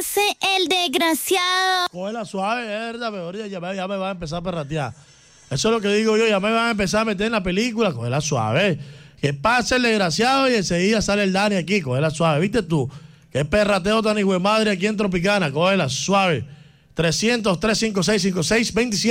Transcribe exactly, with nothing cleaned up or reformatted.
pase el desgraciado. Cógela suave, verdad, mejor ya, ya, me, ya me van a empezar a perratear. Eso es lo que digo yo, ya me van a empezar a meter en la película, cógela suave. Que pase el desgraciado y enseguida sale el Dani aquí, cógela suave. ¿Viste tú? Qué perrateo tan hijo de madre aquí en Tropicana, cógela suave. trescientos, trescientos cincuenta y seis, cincuenta y seis, veintisiete